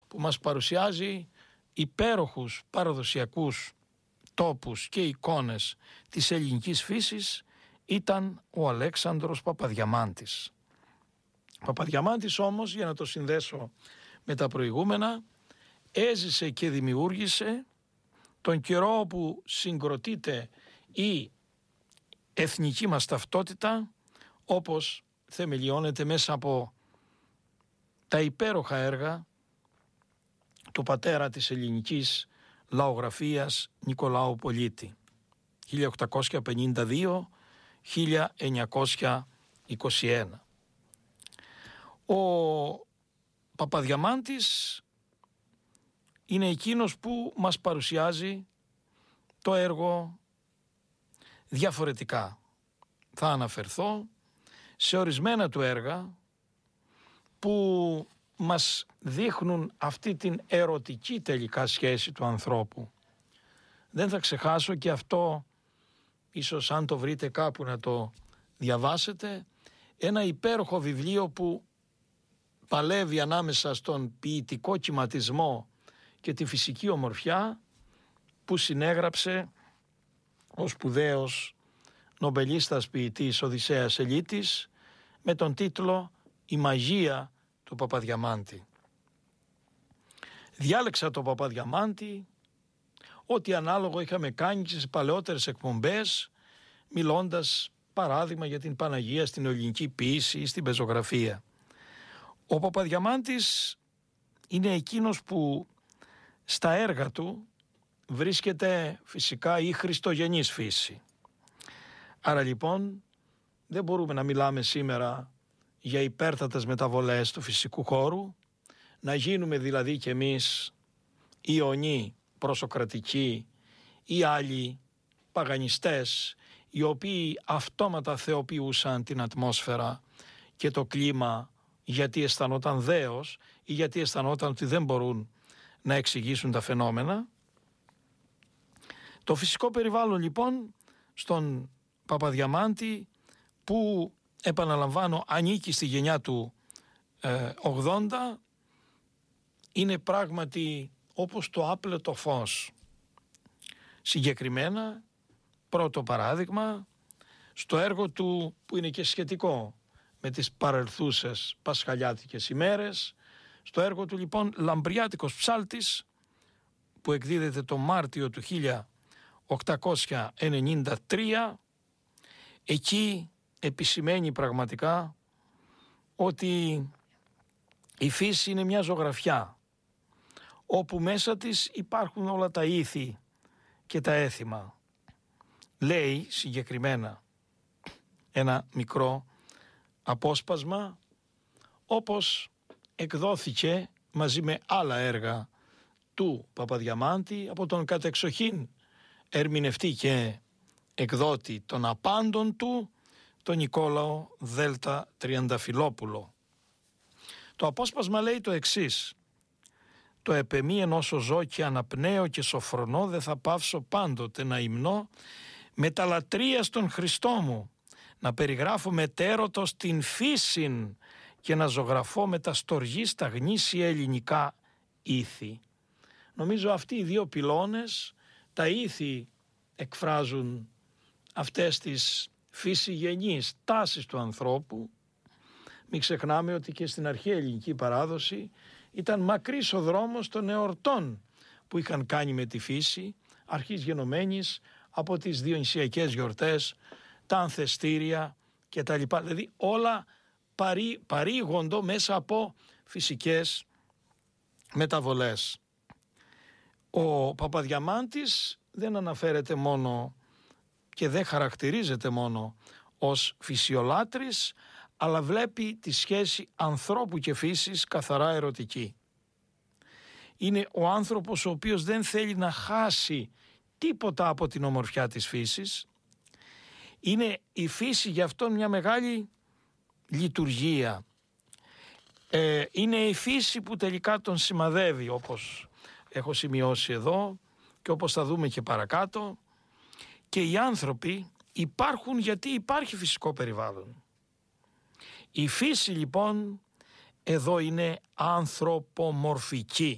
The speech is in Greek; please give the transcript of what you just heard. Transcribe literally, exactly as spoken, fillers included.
που μας παρουσιάζει υπέροχους παραδοσιακούς τόπους και εικόνες της ελληνικής φύσης ήταν ο Αλέξανδρος Παπαδιαμάντης. Ο Παπαδιαμάντης όμως, για να το συνδέσω με τα προηγούμενα, έζησε και δημιούργησε τον καιρό που συγκροτείται η εθνική μας ταυτότητα, όπως θεμελιώνεται μέσα από τα υπέροχα έργα του πατέρα της ελληνικής λαογραφίας Νικολάου Πολίτη, χίλια οκτακόσια πενήντα δύο με χίλια εννιακόσια είκοσι ένα. Ο Παπαδιαμάντης είναι εκείνος που μας παρουσιάζει το έργο διαφορετικά. Θα αναφερθώ σε ορισμένα του έργα που μας δείχνουν αυτή την ερωτική τελικά σχέση του ανθρώπου. Δεν θα ξεχάσω, και αυτό ίσως αν το βρείτε κάπου να το διαβάσετε, ένα υπέροχο βιβλίο που παλεύει ανάμεσα στον ποιητικό κυματισμό και τη φυσική ομορφιά, που συνέγραψε ο σπουδαίος νομπελίστας ποιητής Οδυσσέας Ελίτης με τον τίτλο «Η μαγεία του Παπαδιαμάντη». Διάλεξα τον Παπαδιαμάντη, ό,τι ανάλογο είχαμε κάνει και σε παλαιότερες εκπομπές, μιλώντας παράδειγμα για την Παναγία στην ελληνική ποίηση ή στην πεζογραφία. Ο Παπαδιαμάντης είναι εκείνος που στα έργα του βρίσκεται φυσικά η χριστογενής φύση. Άρα λοιπόν δεν μπορούμε να μιλάμε σήμερα για υπέρτατες μεταβολές του φυσικού χώρου, να γίνουμε δηλαδή κι εμείς Ιωνοί προσοκρατικοί ή άλλοι παγανιστές, οι οποίοι αυτόματα θεοποιούσαν την ατμόσφαιρα και το κλίμα γιατί αισθανόταν δέος ή γιατί αισθανόταν ότι δεν μπορούν να εξηγήσουν τα φαινόμενα. Το φυσικό περιβάλλον λοιπόν στον Παπαδιαμάντη, που επαναλαμβάνω ανήκει στη γενιά του ε, ογδόντα, είναι πράγματι όπως το άπλετο φως. Συγκεκριμένα, πρώτο παράδειγμα, στο έργο του που είναι και σχετικό με τις παρελθούσες πασχαλιάτικες ημέρες, στο έργο του λοιπόν Λαμπριάτικος Ψάλτης, που εκδίδεται το Μάρτιο του χίλια οκτακόσια ενενήντα τρία, εκεί επισημαίνει πραγματικά ότι η φύση είναι μια ζωγραφιά όπου μέσα της υπάρχουν όλα τα ήθη και τα έθιμα. Λέει συγκεκριμένα ένα μικρό απόσπασμα, όπως εκδόθηκε μαζί με άλλα έργα του Παπαδιαμάντη από τον κατεξοχήν ερμηνευτή και εκδότη των απάντων του, τον Νικόλαο Δέλτα Τριανταφυλόπουλο. Το απόσπασμα λέει το εξής: «Το επεμίεν όσο ζω και αναπνέω και σοφρονώ, δεν θα πάυσω πάντοτε να υμνώ με τα λατρεία στον Χριστό μου, να περιγράφω μετέρωτος την φύσιν και να ζωγραφώ με τα στοργή στα γνήσια ελληνικά ήθη». Νομίζω αυτοί οι δύο πυλώνες, τα ήθη, εκφράζουν αυτές τις φυσιγενείς τάσεις του ανθρώπου. Μην ξεχνάμε ότι και στην αρχαία ελληνική παράδοση ήταν μακρύς ο δρόμος των εορτών που είχαν κάνει με τη φύση, αρχής γενομένης από τις διονυσιακές γιορτές, τα ανθεστήρια και τα λοιπά. Δηλαδή όλα παρή, παρήγοντο μέσα από φυσικές μεταβολές. Ο Παπαδιαμάντης δεν αναφέρεται μόνο και δεν χαρακτηρίζεται μόνο ως φυσιολάτρης, αλλά βλέπει τη σχέση ανθρώπου και φύσης καθαρά ερωτική. Είναι ο άνθρωπος ο οποίος δεν θέλει να χάσει τίποτα από την ομορφιά της φύσης. Είναι η φύση γι' αυτό μια μεγάλη λειτουργία. Ε, είναι η φύση που τελικά τον σημαδεύει, όπως έχω σημειώσει εδώ και όπως θα δούμε και παρακάτω. Και οι άνθρωποι υπάρχουν γιατί υπάρχει φυσικό περιβάλλον. Η φύση λοιπόν εδώ είναι ανθρωπομορφική.